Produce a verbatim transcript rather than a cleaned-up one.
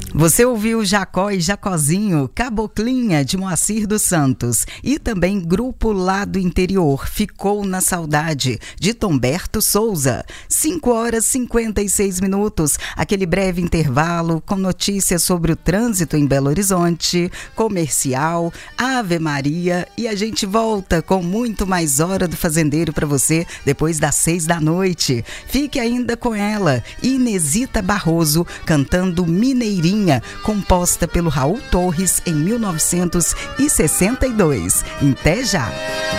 Você ouviu Jacó e Jacozinho, Caboclinha, de Moacir dos Santos. E também Grupo Lá do Interior, Ficou na Saudade, de Tomberto Souza. cinco horas e cinquenta e seis minutos, aquele breve intervalo com notícias sobre o trânsito em Belo Horizonte, comercial, Ave Maria, e a gente volta com muito mais Hora do Fazendeiro para você depois das seis da noite. Fique ainda com ela, Inesita Barroso, cantando Mineirinha, composta pelo Raul Torres em mil novecentos e sessenta e dois. Até já!